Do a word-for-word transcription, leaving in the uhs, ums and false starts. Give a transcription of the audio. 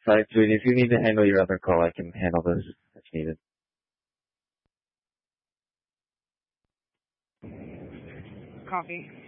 Sorry, Julie, if you need to handle your other call, I can handle this if needed. Coffee.